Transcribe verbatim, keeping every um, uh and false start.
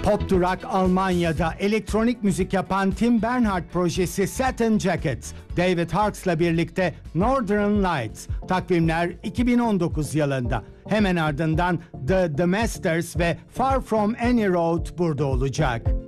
Pop Durak Almanya'da elektronik müzik yapan Tim Bernhard projesi Satin Jackets, David Harks'la birlikte Northern Lights, takvimler iki bin on dokuz yılında. Hemen ardından The The Masters ve Far From Any Road burada olacak.